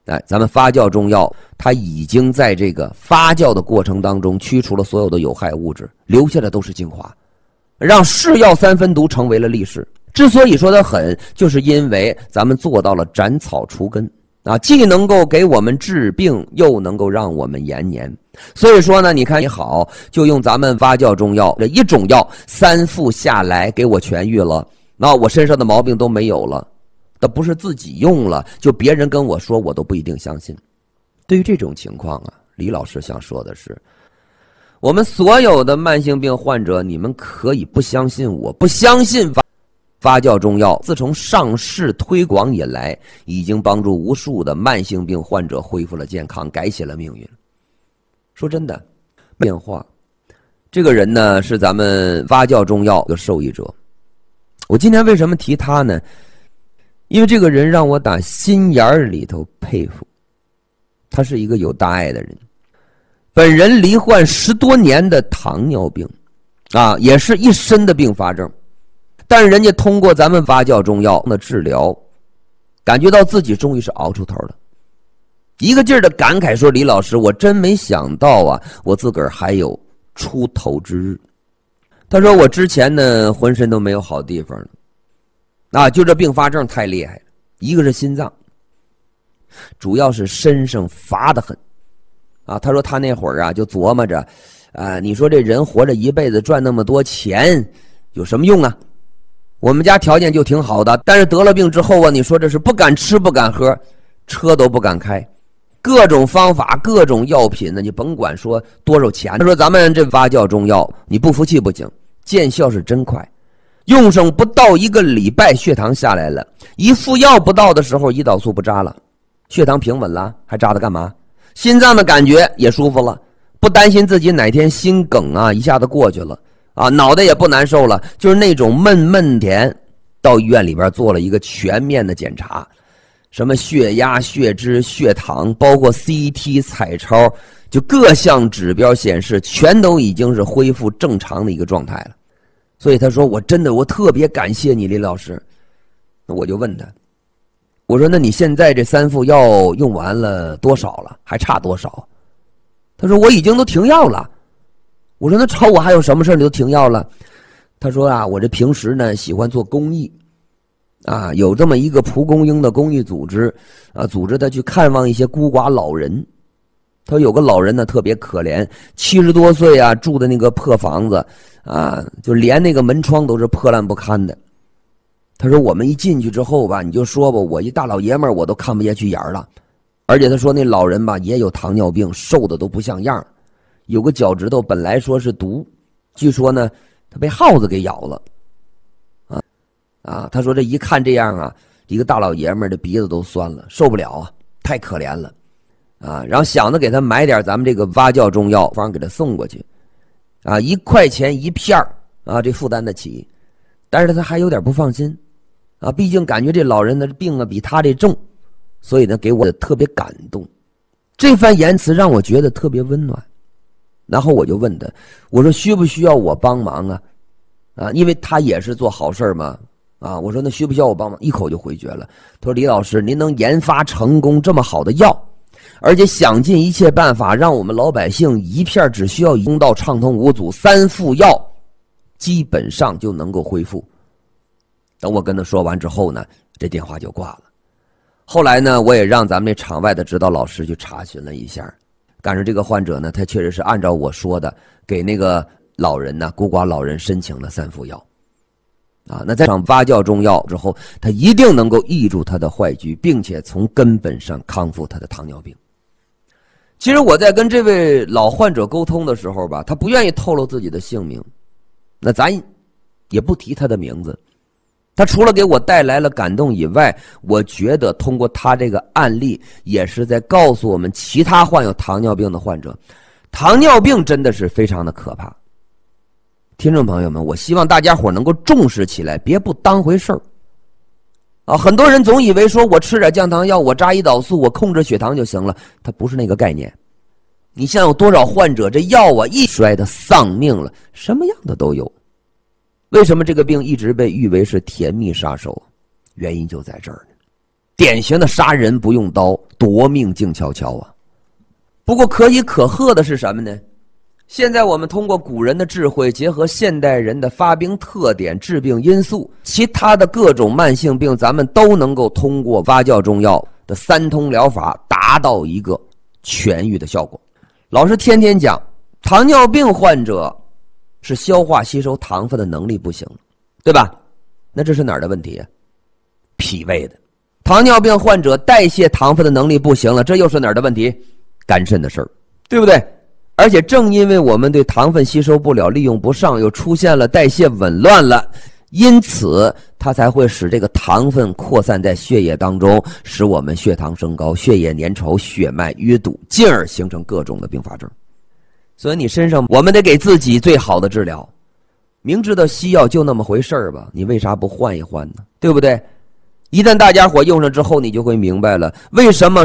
咱们发酵中药它已经在这个发酵的过程当中去除了所有的有害物质，留下的都是精华，让是药三分毒成为了历史。之所以说它狠，就是因为咱们做到了斩草除根既能够给我们治病，又能够让我们延年。所以说呢，你看你好，就用咱们发酵中药这一种药3副下来给我痊愈了，那我身上的毛病都没有了。那不是自己用了，就别人跟我说我都不一定相信。对于这种情况李老师想说的是，我们所有的慢性病患者，你们可以不相信我，不相信发酵中药自从上市推广以来，已经帮助无数的慢性病患者恢复了健康，改写了命运。说真的，变化这个人呢，是咱们发酵中药的受益者。我今天为什么提他呢？因为这个人让我打心眼里头佩服，他是一个有大爱的人。本人罹患10多年的糖尿病也是一身的并发症，但是人家通过咱们发酵中药的治疗，感觉到自己终于是熬出头了，一个劲儿的感慨说，李老师，我真没想到我自个儿还有出头之日。他说我之前呢浑身都没有好地方了就这并发症太厉害了，一个是心脏，主要是身上乏得很他说他那会儿就琢磨着你说这人活着一辈子赚那么多钱有什么用啊？我们家条件就挺好的，但是得了病之后你说这是不敢吃不敢喝，车都不敢开，各种方法各种药品呢，你甭管说多少钱。他说咱们这发酵中药你不服气不行，见效是真快，用上不到1个礼拜血糖下来了，一服药不到的时候胰岛素不扎了，血糖平稳了，还扎它干嘛？心脏的感觉也舒服了，不担心自己哪天心梗一下子过去了脑袋也不难受了，就是那种闷闷甜。到医院里边做了一个全面的检查，什么血压血脂血糖包括 CT 彩超，就各项指标显示全都已经是恢复正常的一个状态了。所以他说我特别感谢你李老师。那我就问他，我说那你现在这3副药用完了多少了，还差多少？他说我已经都停药了。我说那吵我还有什么事你都停药了？他说我这平时呢喜欢做公益有这么一个蒲公英的公益组织组织他去看望一些孤寡老人。他说有个老人呢特别可怜，70多岁住的那个破房子就连那个门窗都是破烂不堪的。他说我们一进去之后你就说吧，我一大老爷们儿我都看不下去眼了。而且他说那老人也有糖尿病，瘦的都不像样，有个脚趾头本来说是毒，据说呢他被耗子给咬了他说这一看这样一个大老爷们儿的鼻子都酸了，受不了太可怜了然后想着给他买点咱们这个发酵中药方给他送过去1块钱1片这负担得起。但是他还有点不放心毕竟感觉这老人的病比他这重，所以呢给我特别感动。这番言辞让我觉得特别温暖。然后我就问他，我说需不需要我帮忙因为他也是做好事嘛我说那需不需要我帮忙？一口就回绝了。他说李老师，您能研发成功这么好的药，而且想尽一切办法让我们老百姓一片只需要用到畅通无阻，3副药基本上就能够恢复。等我跟他说完之后呢，这电话就挂了。后来呢，我也让咱们这场外的指导老师去查询了一下，但是这个患者呢，他确实是按照我说的给那个老人孤寡老人申请了3副药那在上发酵中药之后，他一定能够抑制他的坏局，并且从根本上康复他的糖尿病。其实我在跟这位老患者沟通的时候他不愿意透露自己的姓名，那咱也不提他的名字。他除了给我带来了感动以外，我觉得通过他这个案例也是在告诉我们其他患有糖尿病的患者，糖尿病真的是非常的可怕。听众朋友们，我希望大家伙能够重视起来，别不当回事儿很多人总以为说我吃点降糖药，我扎胰岛素，我控制血糖就行了，它不是那个概念。你像有多少患者这药一摔的丧命了，什么样的都有。为什么这个病一直被誉为是甜蜜杀手？原因就在这儿呢。 典型的杀人不用刀，夺命静悄悄啊。不过可喜可贺的是什么呢？现在我们通过古人的智慧，结合现代人的发病特点、致病因素，其他的各种慢性病，咱们都能够通过发酵中药的三通疗法达到一个痊愈的效果。老师天天讲，糖尿病患者是消化吸收糖分的能力不行，对吧？那这是哪儿的问题啊？脾胃的。糖尿病患者代谢糖分的能力不行了，这又是哪儿的问题？肝肾的事儿，对不对？而且正因为我们对糖分吸收不了，利用不上，又出现了代谢紊乱了，因此它才会使这个糖分扩散在血液当中，使我们血糖升高，血液粘稠，血脉淤堵，进而形成各种的并发症。所以你身上我们得给自己最好的治疗。明知道西药就那么回事儿吧，你为啥不换一换呢？对不对？一旦大家伙用上之后，你就会明白了，为什么